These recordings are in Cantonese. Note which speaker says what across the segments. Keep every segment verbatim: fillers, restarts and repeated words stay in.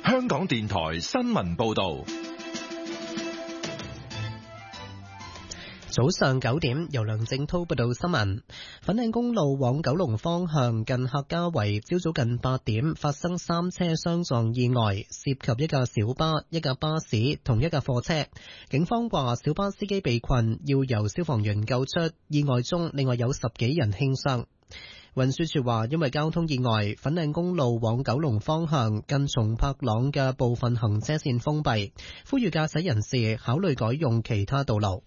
Speaker 1: 香港電台新聞報道。
Speaker 2: 早上九點，由梁正濤報道新聞。粉嶺公路往九龍方向近客家圍，朝早近八點發生三車相撞意外，涉及一架小巴、一架巴士同一架貨車。警方話小巴司機被困，要由消防員救出。意外中，另外有十幾人輕傷。運輸署話，因為交通意外，粉嶺公路往九龍方向近松柏塱嘅部分行車線封閉，呼籲駕駛人士考慮改用其他道路。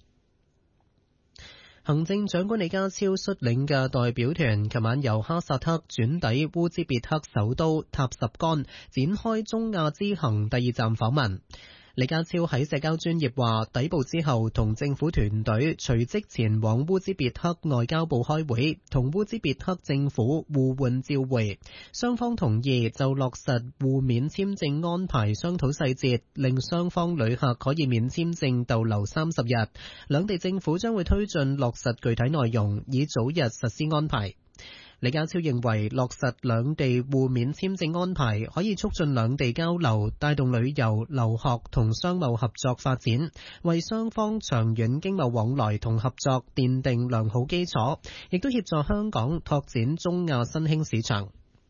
Speaker 2: 行政長官李家超率領嘅代表團琴晚由哈薩克轉抵烏茲別克首都塔什干，展開中亞之行第二站訪問。李家超喺社交專頁話，抵埗之後同政府團隊隨即前往烏茲別克外交部開會，同烏茲別克政府互換照會，雙方同意就落實互免簽證安排商討細節，令雙方旅客可以免簽證逗留三十日。兩地政府將會推進落實具體內容，以早日實施安排。李家超認為落實兩地互免簽證安排可以促進兩地交流，帶動旅遊、留學同商貿合作發展，為雙方長遠經貿往來同合作奠定良好基礎，亦都協助香港拓展中亞新興市場。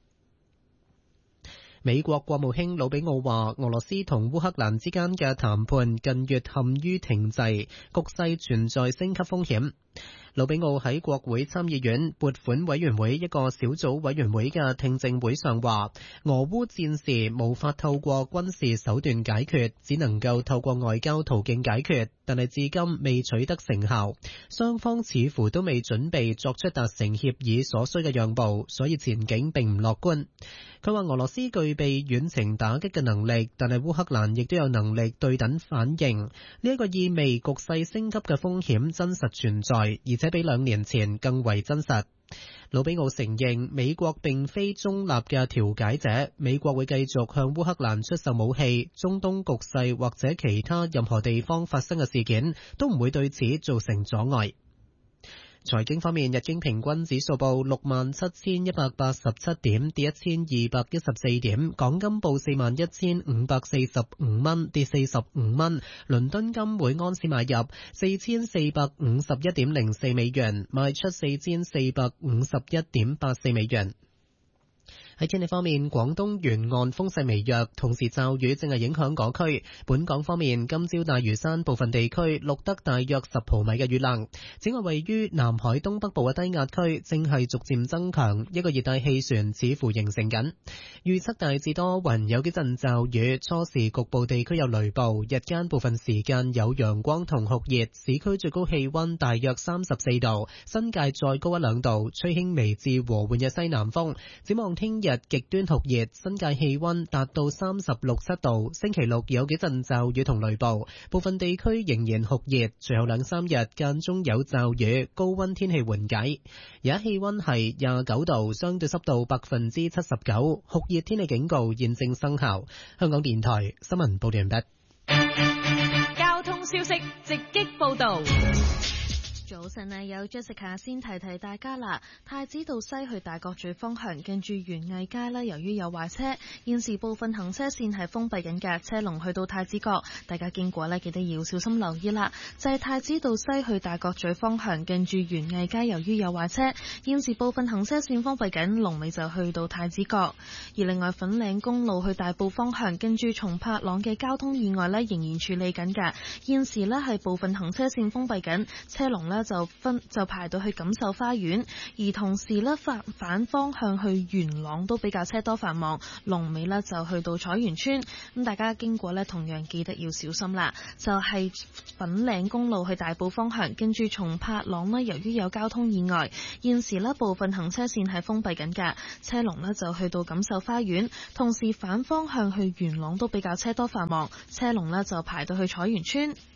Speaker 2: 美國國務卿魯比奧話，俄羅斯同烏克蘭之間嘅談判近月陷於停滯，局勢存在升級風險。魯比奧喺國會參議院撥款委員會一個小組委員會嘅聽證會上話，俄烏戰事無法透過軍事手段解決，只能夠透過外交途徑解決，但係至今未取得成效。雙方似乎都未準備作出達成協議所需嘅讓步，所以前景並唔樂觀。佢話俄羅斯具備遠程打擊嘅能力，但係烏克蘭亦都有能力對等反應。呢一個意味局勢升級嘅風險真實存在，而且比兩年前更為真實。魯比奧承認美國並非中立嘅調解者，美國會繼續向烏克蘭出售武器，中東局勢或者其他任何地方發生嘅事件都唔會對此造成阻礙。財經方面，日經平均指數報六萬七千一百八十七點，跌一千二百一十四點。港金報四萬一千五百四十五蚊，跌四十五蚊。倫敦金每安士買入四千四百五十一點零四美元，賣出四千四百五十一點八四美元。喺天氣方面，廣東沿岸風勢微弱，同時驟雨正係影響嗰區。本港方面，今朝大嶼山部分地區錄得大約十毫米嘅雨量。此外，位於南海東北部嘅低壓區正係逐漸增強，一個熱帶氣旋似乎形成緊。預測大致多雲，有幾陣驟雨，初時局部地區有雷暴，日間部分時間有陽光同酷熱，市區最高氣溫大約三十四度，新界再高一兩度，吹輕微至和緩嘅西南風。展望聽日極端酷熱，新界氣溫達到三十六七度。星期六有幾陣驟雨同雷暴，部分地區仍然酷熱。隨後兩三日間中有驟雨，高溫天氣緩解。而家氣溫係廿九度，相對濕度百分之七十九，酷熱天氣警告現正生效。香港電台新聞報道完畢。
Speaker 3: 交通消息直擊報道。
Speaker 4: 早晨啊，有 Jessica 先提提大家啦。太子道西去大角咀方向，近住園藝街啦，由於有壞車，現時部分行車線係封閉緊嘅，車龍去到太子角，大家經過呢，記得要小心留意啦。就係、是、太子道西去大角咀方向，近住園藝街，由於有壞車，現時部分行車線封閉緊，龍尾就去到太子角。而另外粉嶺公路去大埔方向，近住松柏塱嘅交通意外呢，仍然處理緊嘅，現時呢係部分行車線封閉緊，車龍呢就分就排到去錦繡花園，而同時咧反反方向去元朗都比較車多繁忙，龍尾咧就去到彩園村，咁大家經過咧同樣記得要小心啦。就係、是、粉嶺公路去大埔方向，跟住松柏塱咧，由於有交通意外，現時咧部分行車線係封閉緊嘅，車龍咧就去到錦繡花園，同時反方向去元朗都比較車多繁忙，車龍咧就排到去彩園村。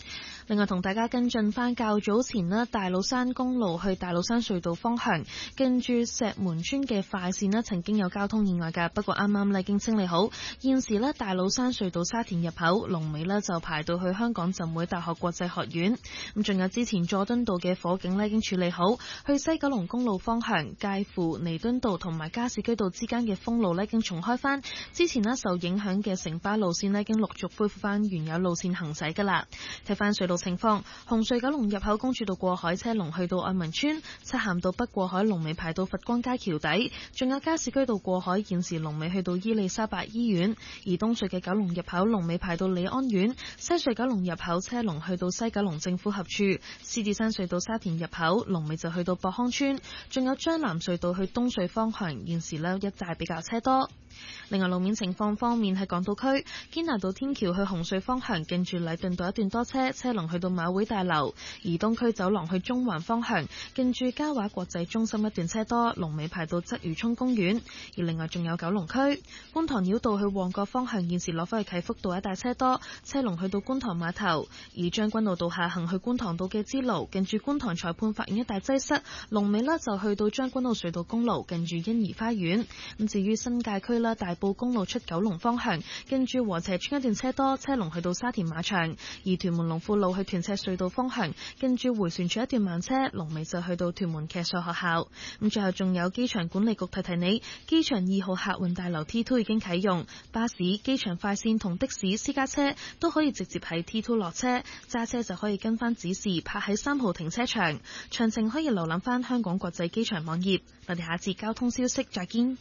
Speaker 4: 另外同大家跟進翻較早前呢，大老山公路去大老山隧道方向，跟住石門村嘅快線呢曾經有交通意外㗎，不過啱啱呢已經清理好。現時呢，大老山隧道沙田入口龍尾呢就排到去香港浸會大學國際學院。咁仲有之前佐敦道嘅火警呢已經處理好，去西九龍公路方向介乎彌敦道同埋加士居道之間嘅封路呢已經重開翻。之前呢受影響嘅城巴路線呢已經陸續恢復翻原有路線行駛㗎啦。睇翻隧道情況，紅隧九龍入口公主道過海車龍去到愛民村，漆咸道北過海龍尾排到佛光街橋底，仲有加士居道過海現時龍尾去到伊利沙伯醫院。而東隧嘅九龍入口龍尾排到利安苑，西隧九龍入口車龍去到西九龍政府合處，獅子山隧道沙田入口龍尾就去到博康村，仲有將藍隧道去東隧方向現時呢一帶比較車多。另外路面情況方面，喺港島區堅拿道天橋去紅隧方向近住禮頓道一段多車，車龍去到馬會大樓；而東區走廊去中環方向近住嘉華國際中心一段車多，龍尾排到鰂魚涌公園。而另外仲有九龍區觀塘繞道去旺角方向現時落返去啟福道一帶車多，車龍去到觀塘碼頭；而將軍澳道下行去觀塘道嘅支路近住觀塘裁判法院一帶擠塞，龍尾呢就去到將軍澳隧道公路近住欣怡花園。咁至於新界區大埔公路出九龍方向跟住禾輋邨一段車多，車龍去到沙田馬場；而屯門龍富路去屯赤隧道方向跟住迴旋處一段慢車，龍尾就去到屯門騎術學校。咁最後仲有機場管理局提提你，機場二號客運大樓 T 二 已經啟用，巴士、機場快線同的士、私家車都可以直接喺 T 二落車，揸車就可以跟翻指示泊喺三號停車場。詳情可以瀏覽翻香港國際機場網頁。我哋下次交通消息再見。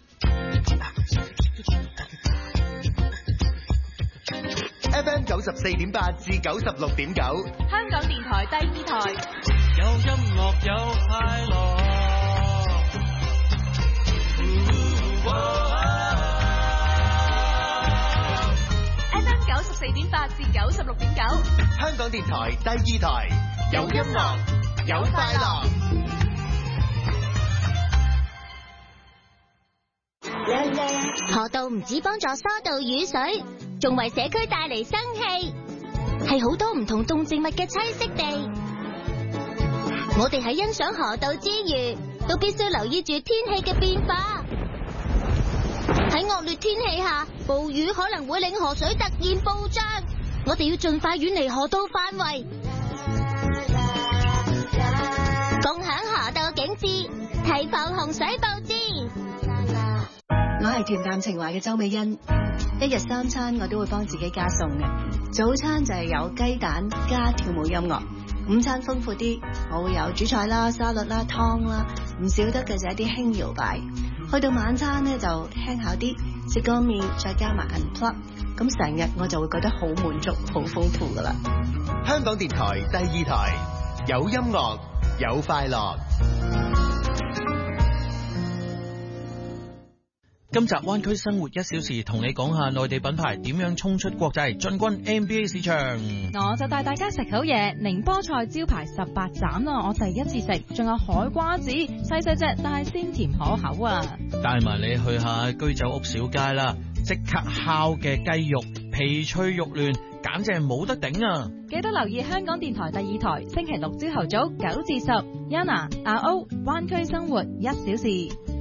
Speaker 5: F M 九十四點八至九十六點九，
Speaker 3: 香港電台第二台，
Speaker 6: 有音樂有快樂。
Speaker 3: F M 九十四點八至九十六點九，
Speaker 5: 香港電台第二台，有音樂有快樂。
Speaker 7: 河道唔止幫助疏導雨水，仲為社區帶嚟生氣，係好多唔同動植物嘅棲息地。我哋喺欣賞河道之餘，都必須留意住天氣嘅變化。喺惡劣天氣下，暴雨可能會令河水突然暴漲，我哋要盡快遠離河道範圍，共享河道景致，提防洪水暴至。
Speaker 8: 我係恬淡情懷嘅周美欣，一日三餐我都會幫自己加餸嘅。早餐就係有雞蛋加跳舞音樂，午餐豐富啲，我會有主菜啦、沙律啦、湯啦，唔少得嘅就係一啲輕搖擺。去到晚餐呢，就輕巧啲，食個麵再加埋 unplug， 咁成日我就會覺得好滿足、好豐富噶啦。
Speaker 5: 香港電台第二台，有音樂有快樂。
Speaker 6: 今集灣區生活一小時，同你講下內地品牌點樣衝出國際，進軍 N B A 市場。
Speaker 3: 我就帶大家食好嘢，寧波菜招牌十八斬啊！我第一次食，仲有海瓜子，細細隻但係鮮甜可口啊！
Speaker 6: 帶埋你去下居酒屋小街啦，即刻烤嘅雞肉，皮脆肉嫩，簡直係冇得頂啊！
Speaker 3: 記得留意香港電台第二台，星期六朝頭早九至十，Yana 阿 O 灣區生活一小時。